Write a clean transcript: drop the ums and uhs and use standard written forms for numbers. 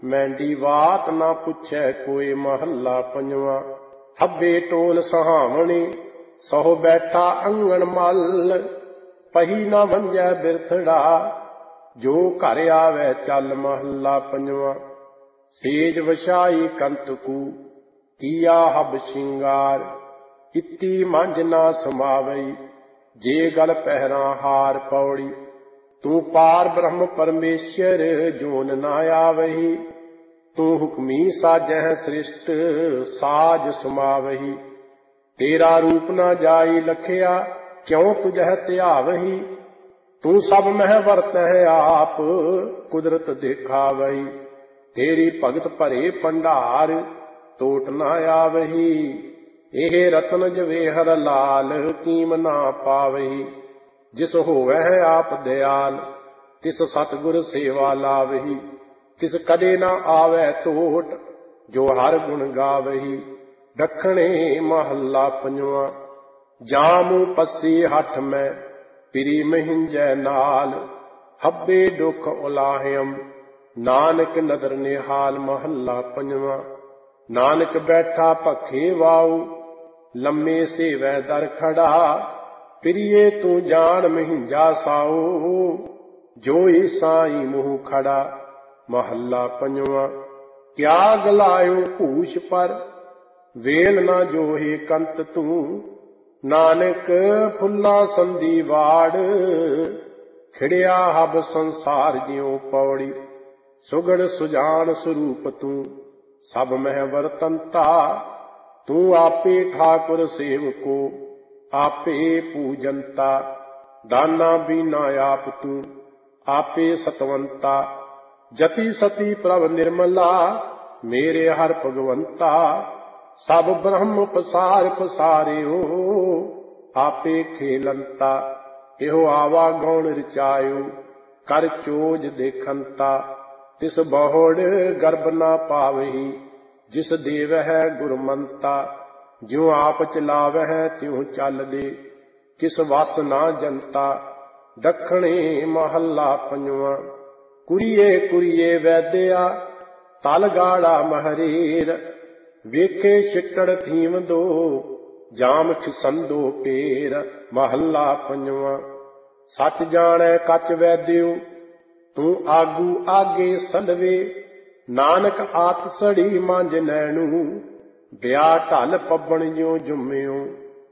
मैंडी बात ना पुछै कोई। महला पंजवा। हब्बे टोल सहावणी सहो बैठा अंगण मल। पही ना मंजै बिरथड़ा जो घर आवे चल। महला पंजवा। सेज वछाई कंतकू किया हब शिंगार। इत्ती मंझ ना समावई जे गल पहरा हार। पौड़ी। तू पार ब्रह्म परमेश्वर जोन ना आवही। तू हुक्मी साजह सृष्ट साज समावही। तेरा रूप ना जाई लखिया क्यों तुझह त्यावही। तू सब मह वरतह आप कुदरत देखावही। तेरी भगत भरे भंडार टोट ना आवही। एह रतन जवेहर लाल कीम ना पावही। जिस होवै आप दयाल तिस सतगुर सेवा लावही। तिस कदे ना आवे टोट जो हर गुण गावही। दखणे महला पंजवा। जामू पस्सी हठ में पिरी महिंजै नाल। हब्बे दुख उलाह्यम नानक नदर निहाल। महला पंजवा। नानक बैठा भखे वाऊ लम्मे सेवै दर खड़ा। प्रिये तू जान महिंजा साऊ जोई साई मुँह खड़ा। महला पंजवा। क्या गलायो भूष पर वेल ना जोहे कंत तू। नानक फुल्ला संधी वाड़ खिड़िया हब संसार ज्यों। पौड़ी। सुगड़ सुजान स्वरूप तू सब मह वरतंता। तू आपे ठाकुर सेवको आपे पूजनता। दाना बीना आप तू आपे सतवंता। जति सती प्रभ निर्मला मेरे हर भगवंता। सब ब्रह्म पसार पसारियो आपे खेलंता। एहो आवा गौण रचायो कर चोज देखंता। तिस बहुड़ गर्भ ना पावही जिस देव है गुरमंता। ज्यों आप चलावह त्यों चल दे किस वस ना जनता। दखणे महला पंजवा। कुरिए कुरिए वैद्या तल गाड़ा महरेर। वेखे छिकड़ थीम दो जाम खिसंदो पेर। महला पंजवा। सच जाने कच वैद्यो तू आगू आगे सलवे। नानक आत सड़ी मांझ नैनू ब्याह ढल पबन ज्यों जुम्मियो।